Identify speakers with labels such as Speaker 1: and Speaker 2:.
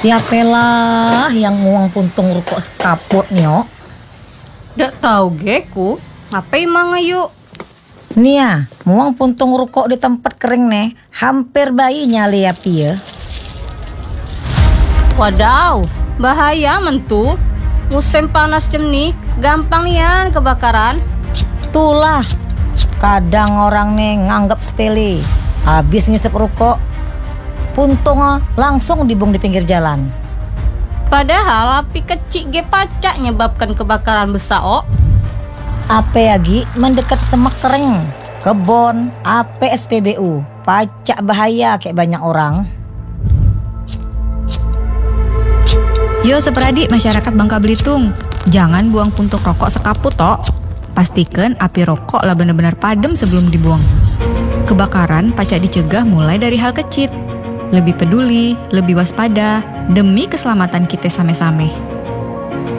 Speaker 1: Siapalah yang nguang puntung rokok sekaput nyo?
Speaker 2: Dak tahu geku, ngapain mang ayu?
Speaker 1: Nia, muang puntung rokok di tempat kering nih, hampir bayinya lihat ya.
Speaker 2: Wadaw, bahaya mentu. Musim panas cem nih, gampang nian kebakaran.
Speaker 1: Itulah, kadang orang nih nganggap sepele. Habis ngisep rokok, puntung langsung dibung di pinggir jalan.
Speaker 2: Padahal api kecil ge pacak nyebabkan kebakaran besar
Speaker 1: Ape lagi mendekat semak kering, kebon, ape SPBU, pacak bahaya kayak banyak orang.
Speaker 3: Yo seperadik masyarakat Bangka Belitung, jangan buang puntung rokok sekaput tok. Pastikan api rokok lah benar-benar padam sebelum dibuang. Kebakaran pacak dicegah mulai dari hal kecil. Lebih peduli, lebih waspada, demi keselamatan kita sama-sama.